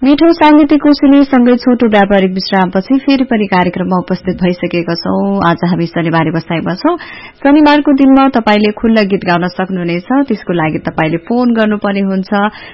मिठो सांगीतिक कोसेली सँगै छोटो व्यापारिक विश्रामपछि फेरि पनि कार्यक्रममा उपस्थित भइसकेका छौं। आज हामी शनिबार बसाइमा छौं। शनिबारको दिनमा तपाईले खुल्ला गीत गाउन सक्नुहुनेछ। त्यसको लागि तपाईले फोन गर्नुपर्ने हुन्छ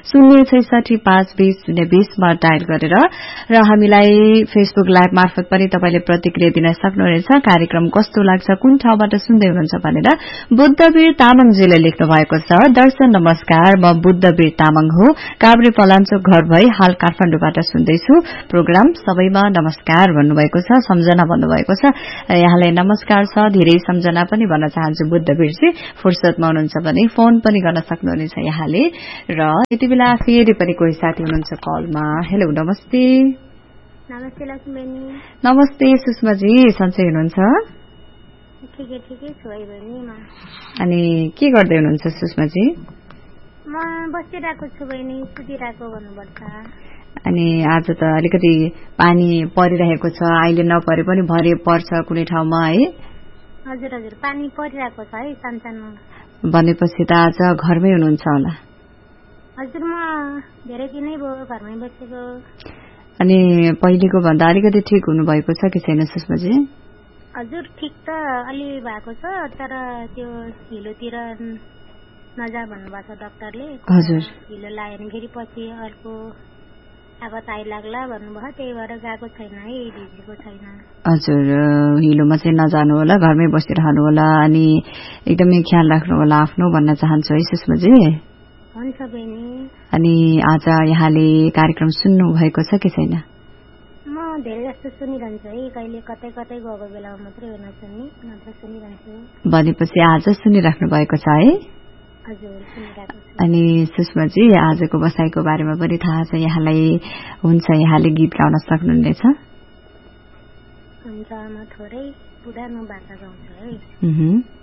066552020 मा डायल गरेर र हामीलाई फेसबुक लाइभ मार्फत पनि तपाईले प्रतिक्रिया दिन सक्नुहुनेछ। कार्यक्रम कस्तो लाग्छ, कुन ठाउँबाट सुन्दै हुनुहुन्छ भनेर बुद्धवीर तामाङजीले लेख्नु भएको छ। दर्शन नमस्कार, म बुद्धवीर तामाङ हो, काभ्रे पलाञ्चोक घर भई हाल काठमाडौँबाट सुन्दैछु। प्रोग्राम सबैमा नमस्कार भन्नुभएको छ। सम्झना भन्नुभएको छ। यहाँलाई नमस्कार छ, धेरै सम्झना पनि भन्न चाहन्छु बुद्धवीरजी। फुर्सदमा हुनुहुन्छ भने फोन पनि गर्न सक्नुहुनेछ यहाँले। र यति बेला फेरि पनि कोही साथी हुनुहुन्छ कलमा। हेलो, नमस्ते। नमस्ते लक्ष्मीबेनी। नमस्ते सुषमाजी, सन्चै हुनुहुन्छ? ठिकै छु बहिनी। अनि के गर्दै हुनुहुन्छ सुषमाजी? म बसिरहेको छु बहिनी, सुतिरहेको भन्नुपर्छ। अनि आज त अलिकति पानी परिरहेको छ, अहिले नपरे पनि भरे पर्छ कुनै ठाउँमा है? हजुर हजुर, पानी परिरहेको छ है सानसानो। भनेपछि त आज घरमै हुनुहुन्छ होला? हजुर, म धेरै दिनै भयो घरमै बसेको। अनि पहिलेको भन्दा अलिकति ठिक हुनुभएको छ कि छैन सुषमाजी? हजुर, ठिक त अलि भएको छ, तर त्यो हिलोतिर नजा भन्नुभएको छ डाक्टरले। हजुर, हिलो लाग्यो भने फेरि पछि अर्को तागत आइलाग्ला भन्नुभयो, त्यही भएर गएको छैन है, भिजेको छैन। हजुर, हिलोमा चाहिँ नजानु होला, घरमै बसिरहनु होला अनि एकदमै ख्याल राख्नु होला आफ्नो भन्न चाहन्छु है सुषमाजी। हुन्छ बहिनी। अनि आज यहाँले कार्यक्रम सुन्नु भएको छ कि छैन? म धेरै जस्तो सुनिरहन्छु है, कहिले कतै कतै गएको बेलामा मात्रै होइन सुन्ने, नत्र सुनिरहन्छु। भनेपछि आज सुनिराख्नु भएको छ है? हजुर, सुनिरहेको छु। अनि सुषमाजी, आजको बसाइको बारेमा पनि थाहा छ यहाँलाई, हुन्छ यहाँले गीत गाउन सक्नुहुनेछ? हुन्छ, म थोरै पुरानो भाका गाउँछु है।